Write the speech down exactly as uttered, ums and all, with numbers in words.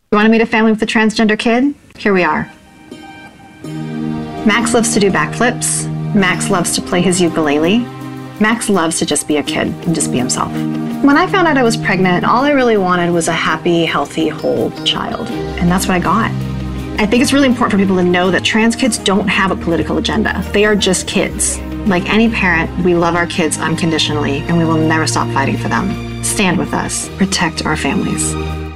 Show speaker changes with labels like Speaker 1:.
Speaker 1: You want to meet a family with a transgender kid? Here we are. Max loves to do backflips. Max loves to play his ukulele. Max loves to just be a kid and just be himself. When I found out I was pregnant, all I really wanted was a happy, healthy, whole child. And that's what I got. I think it's really important for people to know that trans kids don't have a political agenda. They are just kids. Like any parent, we love our kids unconditionally, and we will never stop fighting for them. Stand with us. Protect our families.